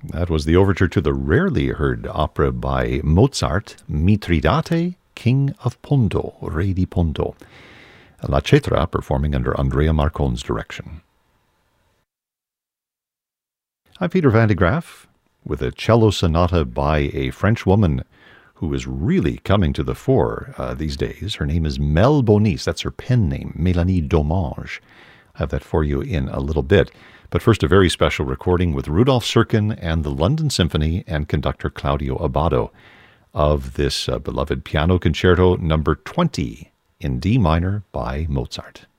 That was the overture to the rarely heard opera by Mozart, Mitridate, King of Ponto, Re di Ponto. La Cetra performing under Andrea Marcon's direction. I'm Peter Van de Graaff with a cello sonata by a French woman who is really coming to the fore these days. Her name is Mel Bonis. That's her pen name, Mélanie Domange. I'll have that for you in a little bit. But first, a very special recording with Rudolf Serkin and the London Symphony and conductor Claudio Abbado of this beloved piano concerto number 20 in D minor by Mozart.